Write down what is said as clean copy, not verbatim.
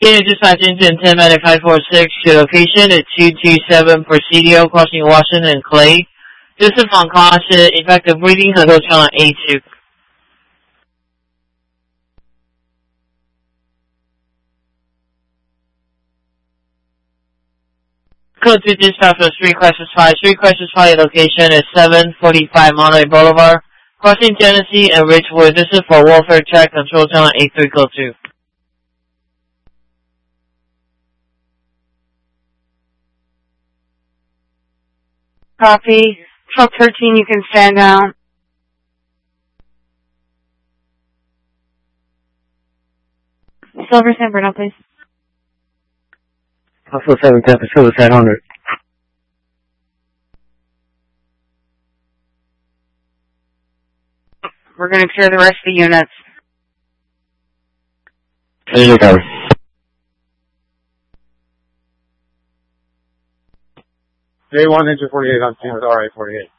Unit Dispatch Engine 109546, your location is 227 Presidio, crossing Washington and Clay. Joseph on caution, effective breathing, Hotel Channel A2. Code to dispatch for Street Crisis 5. Street Crisis 5 location is 745 Monterey Boulevard, crossing Genesee and Ridgewood. This is for welfare check, Control Channel A3, code 2. Copy. Truck 13, you can stand down. Silver San Bruno, please. Also 7 Tampa, Silver San 100. We're going to clear the rest of the units. Here's your cover. J1 Engine 48 on scene with RA 48.